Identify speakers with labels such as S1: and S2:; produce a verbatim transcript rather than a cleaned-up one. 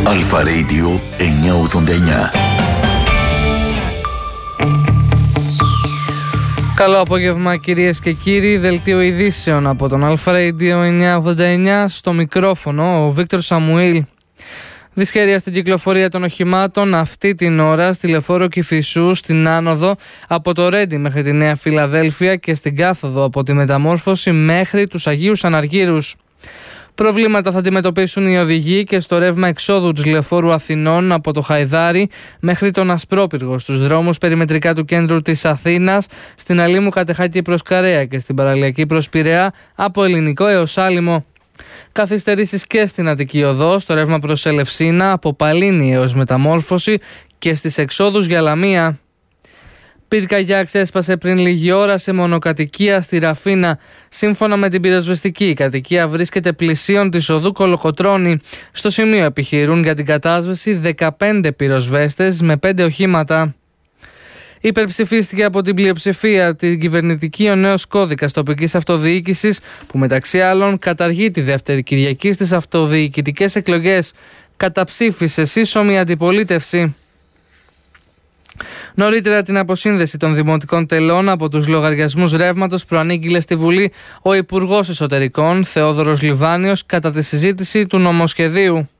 S1: Αλφα Radio εννιακόσια ογδόντα εννιά.
S2: Καλό απόγευμα κυρίες και κύριοι, δελτίο ειδήσεων από τον Αλφα Radio εννιακόσια ογδόντα εννιά, στο μικρόφωνο ο Βίκτορ Σαμουήλ. Δυσχέρεια στην κυκλοφορία των οχημάτων αυτή την ώρα στη λεωφόρο Κηφισού, στην άνοδο από το Ρέντι μέχρι τη Νέα Φιλαδέλφια και στην κάθοδο από τη Μεταμόρφωση μέχρι τους Αγίους Αναργύρους. Προβλήματα θα αντιμετωπίσουν οι οδηγοί και στο ρεύμα εξόδου της λεωφόρου Αθηνών από το Χαϊδάρι μέχρι τον Ασπρόπυργο, στους δρόμους περιμετρικά του κέντρου της Αθήνας, στην Αλήμου Κατεχάκη προς Καρέα και στην Παραλιακή προς Πειραιά από Ελληνικό έως Άλυμο. Καθυστερήσεις και στην Αττική Οδό, στο ρεύμα προς Ελευσίνα από Παλίνη έως Μεταμόρφωση και στις εξόδους για Λαμία. Πυρκαγιά ξέσπασε πριν λίγη ώρα σε μονοκατοικία στη Ραφίνα. Σύμφωνα με την πυροσβεστική, η κατοικία βρίσκεται πλησίον της οδού Κολοκοτρώνη. Στο σημείο επιχειρούν για την κατάσβεση δεκαπέντε πυροσβέστες με πέντε οχήματα. Υπερψηφίστηκε από την πλειοψηφία την κυβερνητική ο νέος κώδικας τοπικής αυτοδιοίκησης, που μεταξύ άλλων καταργεί τη δεύτερη Κυριακή στις αυτοδιοικητικές εκλογές. Καταψήφισε σύσσωμη αντιπολίτευση. Νωρίτερα την αποσύνδεση των δημοτικών τελών από τους λογαριασμούς ρεύματος προανήγγειλε στη Βουλή ο Υπουργός Εσωτερικών Θεόδωρος Λιβάνιος κατά τη συζήτηση του νομοσχεδίου.